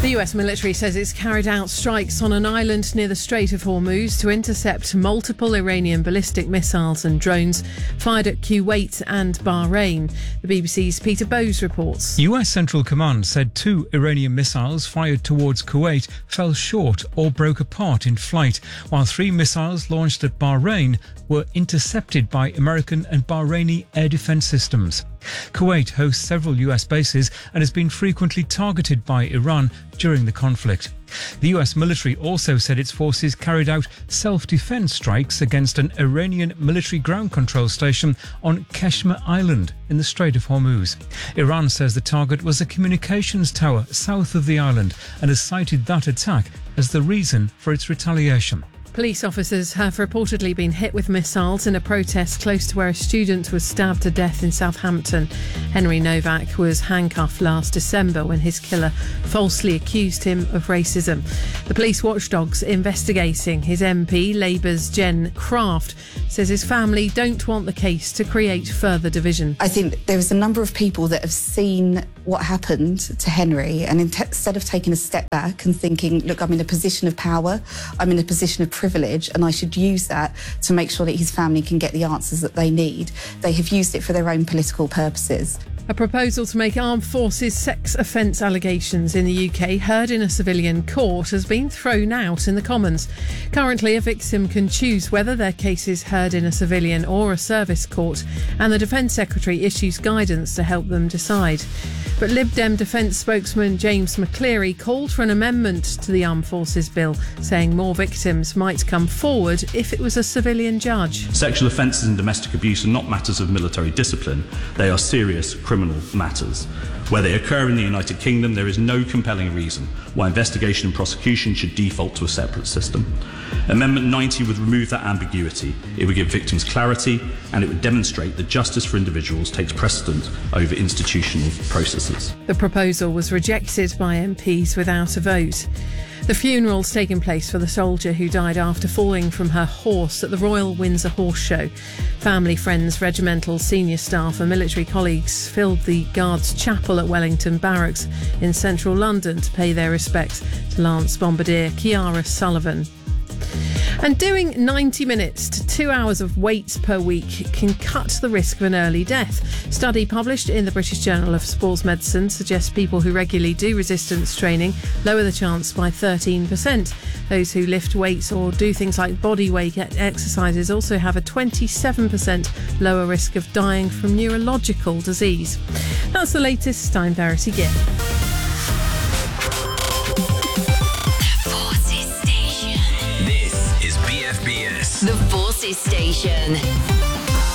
The US military says it's carried out strikes on an island near the Strait of Hormuz to intercept multiple Iranian ballistic missiles and drones fired at Kuwait and Bahrain. The BBC's Peter Bowes reports. US Central Command said 2 Iranian missiles fired towards Kuwait fell short or broke apart in flight, while 3 missiles launched at Bahrain were intercepted by American and Bahraini air defense systems. Kuwait hosts several US bases and has been frequently targeted by Iran during the conflict. The US military also said its forces carried out self-defense strikes against an Iranian military ground control station on Keshmer Island in the Strait of Hormuz. Iran says the target was a communications tower south of the island and has cited that attack as the reason for its retaliation. Police officers have reportedly been hit with missiles in a protest close to where a student was stabbed to death in Southampton. Henry Novak was handcuffed last December when his killer falsely accused him of racism. The police watchdogs investigating his MP, Labour's Jen Craft, says his family don't want the case to create further division. I think there is a number of people that have seen what happened to Henry, and instead of taking a step back and thinking, look, I'm in a position of power, I'm in a position of privilege, and I should use that to make sure that his family can get the answers that they need, they have used it for their own political purposes. A proposal to make armed forces sex offence allegations in the UK heard in a civilian court has been thrown out in the Commons. Currently, a victim can choose whether their case is heard in a civilian or a service court, and the Defence Secretary issues guidance to help them decide. But Lib Dem Defence spokesman James McCleary called for an amendment to the Armed Forces Bill, saying more victims might come forward if it was a civilian judge. Sexual offences and domestic abuse are not matters of military discipline. They are serious criminal matters. Where they occur in the United Kingdom, there is no compelling reason why investigation and prosecution should default to a separate system. Amendment 90 would remove that ambiguity. It would give victims clarity, and it would demonstrate that justice for individuals takes precedent over institutional processes. The proposal was rejected by MPs without a vote. The funeral's taken place for the soldier who died after falling from her horse at the Royal Windsor Horse Show. Family, friends, regimental senior staff and military colleagues filled the Guards Chapel at Wellington Barracks in central London to pay their respects to Lance Bombardier Kiara Sullivan. And doing 90 minutes to 2 hours of weights per week can cut the risk of an early death. Study published in the British Journal of Sports Medicine suggests people who regularly do resistance training lower the chance by 13%. Those who lift weights or do things like body weight exercises also have a 27% lower risk of dying from neurological disease. That's the latest. I'm Verity Gibb. The Forces Station.